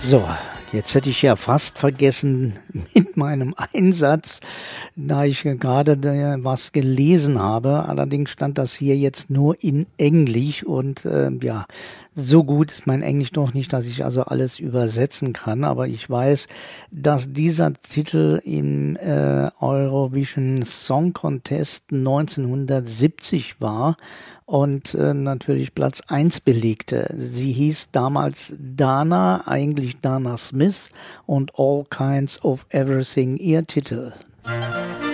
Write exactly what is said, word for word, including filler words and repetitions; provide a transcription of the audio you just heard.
So, jetzt hätte ich ja fast vergessen mit meinem Einsatz, da ich gerade äh, was gelesen habe. Allerdings stand das hier jetzt nur in Englisch und äh, ja, so gut ist mein Englisch doch nicht, dass ich also alles übersetzen kann. Aber ich weiß, dass dieser Titel im äh, Eurovision Song Contest neunzehnhundertsiebzig war und äh, natürlich Platz eins belegte. Sie hieß damals Dana, eigentlich Dana Smith, und All Kinds of Everything, ihr Titel.